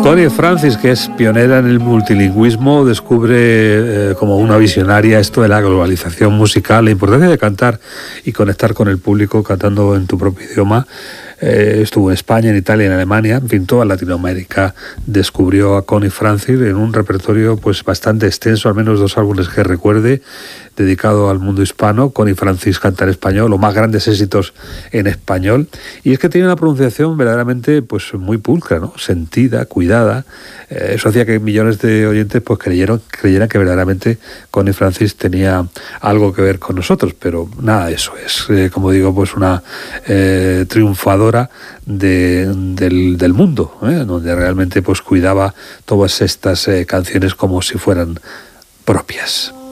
Connie Francis, que es pionera en el multilingüismo, descubre como una visionaria esto de la globalización musical, la importancia de cantar y conectar con el público cantando en tu propio idioma. Estuvo en España, en Italia, en Alemania, en fin, toda Latinoamérica descubrió a Connie Francis en un repertorio pues bastante extenso, al menos 2 álbumes que recuerde, dedicado al mundo hispano. Connie Francis canta en español, los más grandes éxitos en español, y es que tiene una pronunciación verdaderamente pues muy pulcra, ¿no? Sentida, cuidada. Eso hacía que millones de oyentes pues creyeran que verdaderamente Connie Francis tenía algo que ver con nosotros, pero nada de eso. Es, como digo, pues una triunfadora del mundo, donde realmente pues cuidaba todas estas canciones como si fueran propias.